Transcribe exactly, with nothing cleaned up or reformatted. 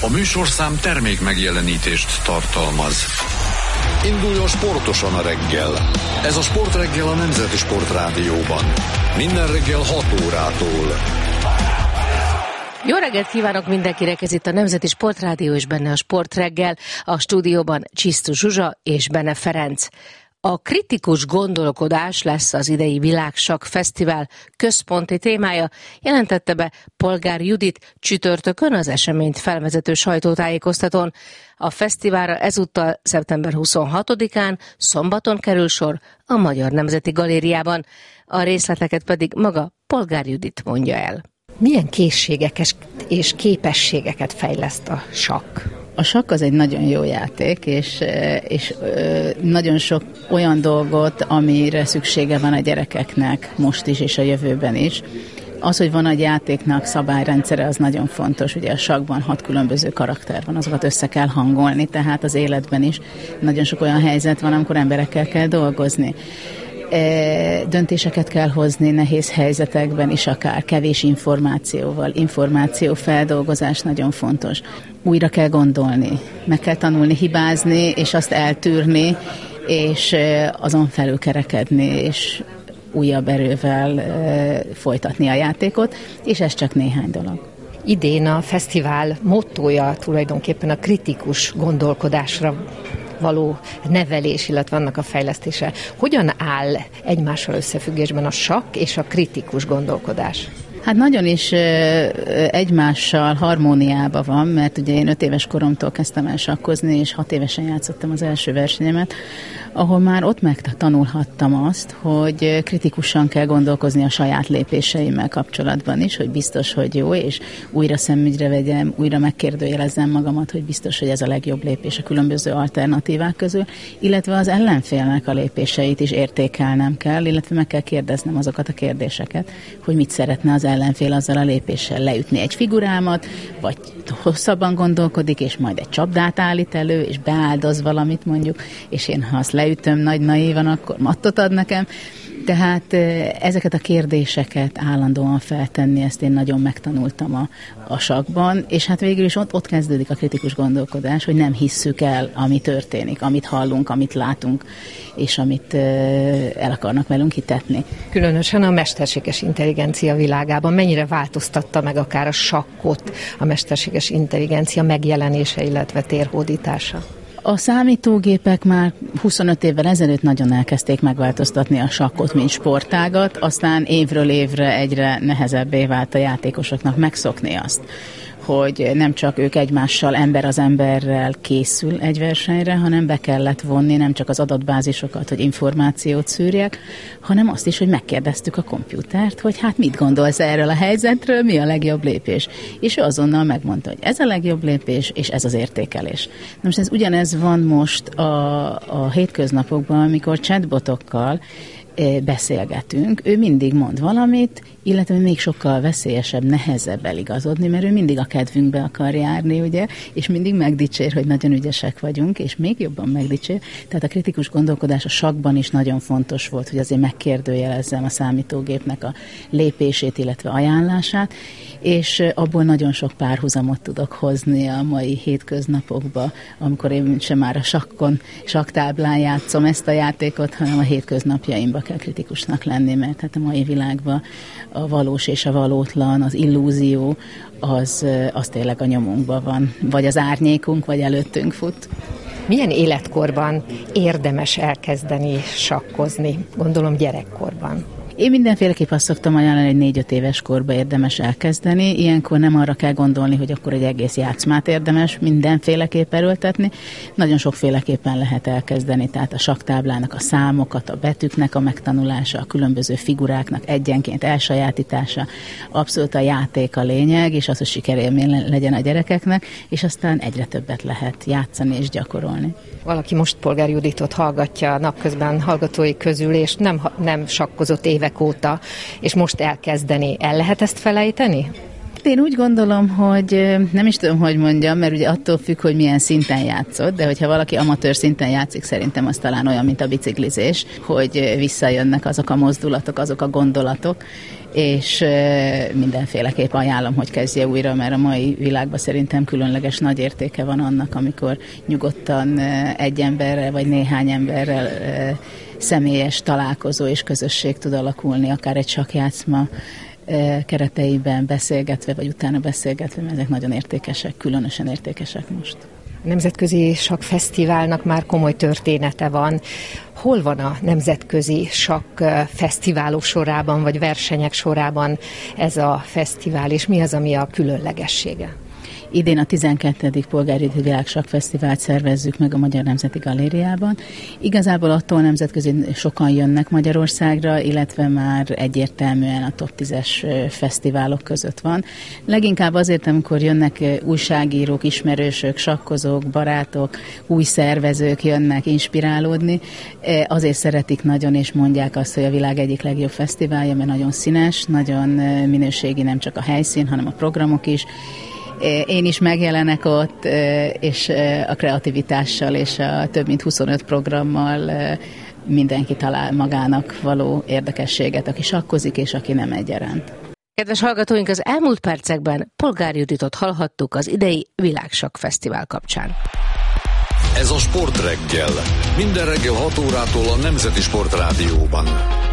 A műsorszám termék megjelenítést tartalmaz. Induljon sportosan a reggel. Ez a Sportreggel a Nemzeti Sportrádióban. Minden reggel hat órától. Jó reggelt kívánok mindenkinek, ez itt a Nemzeti Sportrádió és benne a Sportreggel. A stúdióban Csisztus Zsuzsa és Bene Ferenc. A kritikus gondolkodás lesz az idei Világsakk Fesztivál központi témája, jelentette be Polgár Judit csütörtökön az eseményt felvezető sajtótájékoztatón. A fesztiválra ezúttal szeptember huszonhatodikán, szombaton kerül sor a Magyar Nemzeti Galériában. A részleteket pedig maga Polgár Judit mondja el. Milyen készségeket és képességeket fejleszt a sakk? A sakk az egy nagyon jó játék, és, és nagyon sok olyan dolgot, amire szüksége van a gyerekeknek most is, és a jövőben is. Az, hogy van egy játéknak szabályrendszere, az nagyon fontos. Ugye a sakkban hat különböző karakter van, azokat össze kell hangolni, tehát az életben is nagyon sok olyan helyzet van, amikor emberekkel kell dolgozni. Döntéseket kell hozni nehéz helyzetekben is, akár kevés információval. Információfeldolgozás nagyon fontos. Újra kell gondolni, meg kell tanulni hibázni, és azt eltűrni, és azon felül kerekedni, és újabb erővel folytatni a játékot, és ez csak néhány dolog. Idén a fesztivál mottója tulajdonképpen a kritikus gondolkodásra való nevelés, illetve annak a fejlesztése. Hogyan áll egymással összefüggésben a sakk és a kritikus gondolkodás? Hát nagyon is egymással harmóniában van, mert ugye én öt éves koromtól kezdtem el sakkozni, és hat évesen játszottam az első versenyemet, ahol már ott megtanulhattam azt, hogy kritikusan kell gondolkozni a saját lépéseimmel kapcsolatban is, hogy biztos, hogy jó, és újra szemügyre vegyem, újra megkérdőjelezzem magamat, hogy biztos, hogy ez a legjobb lépés a különböző alternatívák közül, illetve az ellenfélnek a lépéseit is értékelnem kell, illetve meg kell kérdeznem azokat a kérdéseket, hogy mit szeretne az ellenfél azzal a lépéssel, leütni egy figurámat, vagy hosszabban gondolkodik, és majd egy csapdát állít elő, és beáldoz valamit mondjuk, és én ha azt leütöm nagy naívan, akkor mattot ad nekem. Tehát ezeket a kérdéseket állandóan feltenni, ezt én nagyon megtanultam a, a sakkban, és hát végül is ott, ott kezdődik a kritikus gondolkodás, hogy nem hisszük el, ami történik, amit hallunk, amit látunk, és amit el akarnak velünk hitetni. Különösen a mesterséges intelligencia világában mennyire változtatta meg akár a sakkot a mesterséges intelligencia megjelenése, illetve térhódítása? A számítógépek már huszonöt évvel ezelőtt nagyon elkezdték megváltoztatni a sakkot, mint sportágat, aztán évről évre egyre nehezebbé vált a játékosoknak megszokni azt, hogy nem csak ők egymással, ember az emberrel készül egy versenyre, hanem be kellett vonni nem csak az adatbázisokat, hogy információt szűrjek, hanem azt is, hogy megkérdeztük a kompjútert, hogy hát mit gondolsz erről a helyzetről, mi a legjobb lépés. És ő azonnal megmondta, hogy ez a legjobb lépés, és ez az értékelés. Na most ez ugyanez van most a, a hétköznapokban, amikor chatbotokkal beszélgetünk, ő mindig mond valamit, illetve még sokkal veszélyesebb, nehezebb eligazodni, mert ő mindig a kedvünkbe akar járni, ugye, és mindig megdicsér, hogy nagyon ügyesek vagyunk, és még jobban megdicsér. Tehát a kritikus gondolkodás a sakkban is nagyon fontos volt, hogy azért megkérdőjelezzem a számítógépnek a lépését, illetve ajánlását, és abból nagyon sok párhuzamot tudok hozni a mai hétköznapokba, amikor én sem már a sakkon, sakktáblán játszom ezt a játékot, hanem a hétköznapjaimba kell kritikusnak lenni, mert hát a mai világban a valós és a valótlan, az illúzió, az, az tényleg a nyomunkban van. Vagy az árnyékunk, vagy előttünk fut. Milyen életkorban érdemes elkezdeni sakkozni? Gondolom gyerekkorban. Én mindenféleképp azt szoktam ajánlani, hogy négy-öt éves korba érdemes elkezdeni. Ilyenkor nem arra kell gondolni, hogy akkor egy egész játszmát érdemes mindenféleképp erőltetni. Nagyon sokféleképpen lehet elkezdeni, tehát a sakktáblának a számokat, a betűknek a megtanulása, a különböző figuráknak egyenként elsajátítása. Abszolút a játék a lényeg, és az, hogy sikerélmény legyen a gyerekeknek, és aztán egyre többet lehet játszani és gyakorolni. Valaki most Polgár Juditot hallgatja napközben hallgatói közül, és nem, nem sakkozott évek óta, és most elkezdeni. El lehet ezt felejteni? Hát én úgy gondolom, hogy nem is tudom, hogy mondjam, mert ugye attól függ, hogy milyen szinten játszott, de hogyha valaki amatőr szinten játszik, szerintem az talán olyan, mint a biciklizés, hogy visszajönnek azok a mozdulatok, azok a gondolatok, és mindenféleképp ajánlom, hogy kezdje újra, mert a mai világban szerintem különleges nagy értéke van annak, amikor nyugodtan egy emberrel vagy néhány emberrel személyes találkozó és közösség tud alakulni, akár egy sakkjátszma kereteiben beszélgetve, vagy utána beszélgetve, mert ezek nagyon értékesek, különösen értékesek most. A Nemzetközi Sakkfesztiválnak már komoly története van. Hol van a Nemzetközi Sakkfesztiválok sorában, vagy versenyek sorában ez a fesztivál, és mi az, ami a különlegessége? Idén a tizenkettedik Polgárjogi Világ Sakkfesztivált szervezzük meg a Magyar Nemzeti Galériában. Igazából attól nemzetközi sokan jönnek Magyarországra, illetve már egyértelműen a top tízes fesztiválok között van. Leginkább azért, amikor jönnek újságírók, ismerősök, sakkozók, barátok, új szervezők jönnek inspirálódni, azért szeretik nagyon, és mondják azt, hogy a világ egyik legjobb fesztiválja, mert nagyon színes, nagyon minőségi nem csak a helyszín, hanem a programok is. Én is megjelenek ott, és a kreativitással és a több mint huszonöt programmal mindenki talál magának való érdekességet, aki sakkozik és aki nem egyaránt. Kedves hallgatóink, az elmúlt percekben Polgár Juditot hallhattuk az idei Világsakkfesztivál kapcsán. Ez a Sportreggel. Minden reggel hat órától a Nemzeti Sportrádióban.